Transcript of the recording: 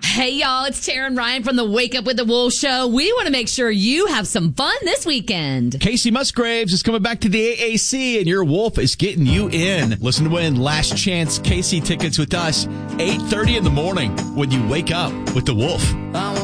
Hey, y'all, it's Tara and Ryan from the Wake Up with the Wolf show. We want to make sure you have some fun this weekend. Casey Musgraves is coming back to the AAC, and your Wolf is getting you in. Listen to win Last Chance Casey tickets with us, 8:30 in the morning when you wake up with the Wolf.